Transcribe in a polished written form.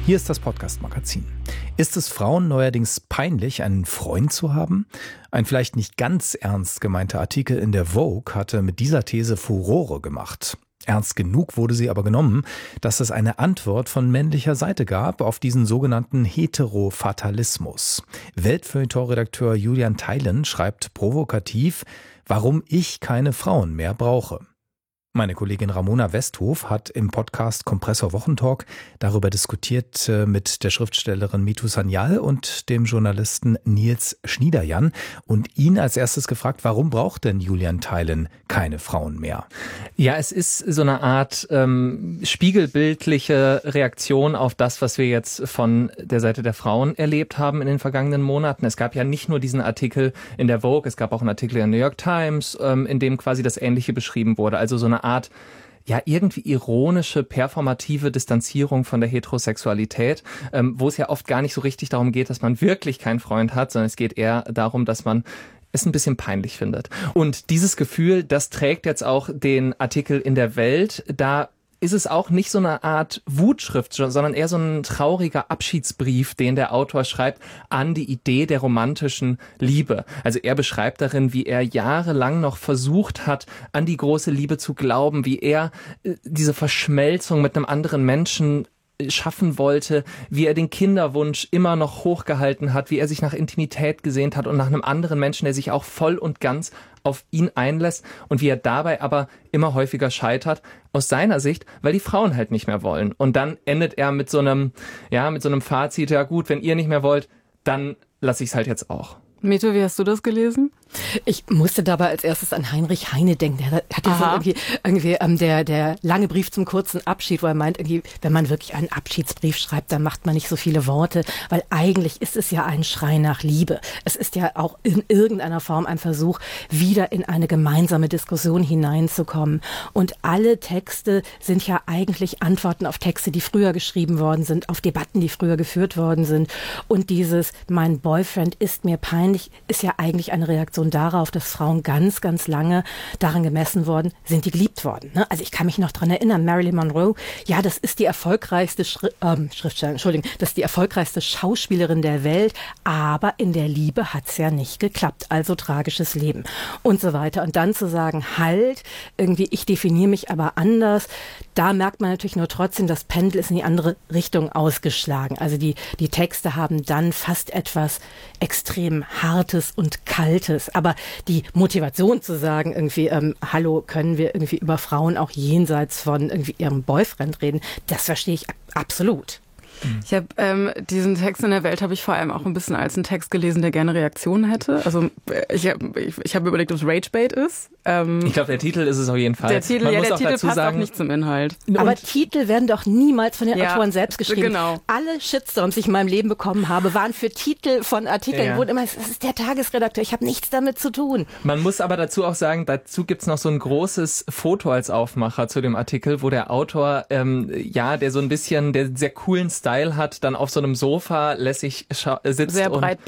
Hier ist das Podcast-Magazin. Ist es Frauen neuerdings peinlich, einen Freund zu haben? Ein vielleicht nicht ganz ernst gemeinter Artikel in der Vogue hatte mit dieser These Furore gemacht. Ernst genug wurde sie aber genommen, dass es eine Antwort von männlicher Seite gab auf diesen sogenannten Heterofatalismus. Weltfeuilleton-Redakteur Julian Theilen schreibt provokativ, warum ich keine Frauen mehr brauche. Meine Kollegin Ramona Westhof hat im Podcast Kompressor Wochentalk darüber diskutiert mit der Schriftstellerin Mitu Sanyal und dem Journalisten Nils Schniederjan und ihn als erstes gefragt, warum braucht denn Julian Theilen keine Frauen mehr? Ja, es ist so eine Art spiegelbildliche Reaktion auf das, was wir jetzt von der Seite der Frauen erlebt haben in den vergangenen Monaten. Es gab ja nicht nur diesen Artikel in der Vogue, es gab auch einen Artikel in der New York Times, in dem quasi das Ähnliche beschrieben wurde. Also so eine Art, ja, irgendwie ironische, performative Distanzierung von der Heterosexualität, wo es ja oft gar nicht so richtig darum geht, dass man wirklich keinen Freund hat, sondern es geht eher darum, dass man es ein bisschen peinlich findet. Und dieses Gefühl, das trägt jetzt auch den Artikel in der Welt. Da ist es auch nicht so eine Art Wutschrift, sondern eher so ein trauriger Abschiedsbrief, den der Autor schreibt an die Idee der romantischen Liebe. Also er beschreibt darin, wie er jahrelang noch versucht hat, an die große Liebe zu glauben, wie er diese Verschmelzung mit einem anderen Menschen schaffen wollte, wie er den Kinderwunsch immer noch hochgehalten hat, wie er sich nach Intimität gesehnt hat und nach einem anderen Menschen, der sich auch voll und ganz auf ihn einlässt und wie er dabei aber immer häufiger scheitert, aus seiner Sicht, weil die Frauen halt nicht mehr wollen. Und dann endet er mit so einem Fazit, ja gut, wenn ihr nicht mehr wollt, dann lasse ich es halt jetzt auch. Mitu, wie hast du das gelesen? Ich musste dabei als erstes an Heinrich Heine denken. Der hat ja so irgendwie der lange Brief zum kurzen Abschied, wo er meint, irgendwie, wenn man wirklich einen Abschiedsbrief schreibt, dann macht man nicht so viele Worte, weil eigentlich ist es ja ein Schrei nach Liebe. Es ist ja auch in irgendeiner Form ein Versuch, wieder in eine gemeinsame Diskussion hineinzukommen. Und alle Texte sind ja eigentlich Antworten auf Texte, die früher geschrieben worden sind, auf Debatten, die früher geführt worden sind. Und dieses "Mein Boyfriend ist mir peinlich" ist ja eigentlich eine Reaktion darauf, dass Frauen ganz, ganz lange daran gemessen worden, sind die geliebt worden. Ne? Also ich kann mich noch dran erinnern, Marilyn Monroe, ja, das ist die erfolgreichste das ist die erfolgreichste Schauspielerin der Welt, aber in der Liebe hat's ja nicht geklappt, also tragisches Leben und so weiter. Und dann zu sagen, halt, irgendwie, ich definiere mich aber anders, da merkt man natürlich nur trotzdem, das Pendel ist in die andere Richtung ausgeschlagen. Also die Texte haben dann fast etwas extrem Hartes und Kaltes. Aber die Motivation zu sagen, irgendwie, hallo, können wir irgendwie über Frauen auch jenseits von irgendwie ihrem Boyfriend reden, das verstehe ich absolut. Ich habe diesen Text in der Welt habe ich vor allem auch ein bisschen als einen Text gelesen, der gerne Reaktionen hätte. Also ich hab überlegt, ob es Ragebait ist. Ich glaube, der Titel ist es auf jeden Fall. Der Titel passt auch nicht zum Inhalt. Aber Titel werden doch niemals von den Autoren selbst geschrieben. Genau. Alle Shitstorms, die ich in meinem Leben bekommen habe, waren für Titel von Artikeln, wo immer, das ist der Tagesredakteur, ich habe nichts damit zu tun. Man muss aber dazu auch sagen, dazu gibt's noch so ein großes Foto als Aufmacher zu dem Artikel, wo der Autor, der so ein bisschen, der sehr coolen Style hat, dann auf so einem Sofa lässig sitzt. Sehr breit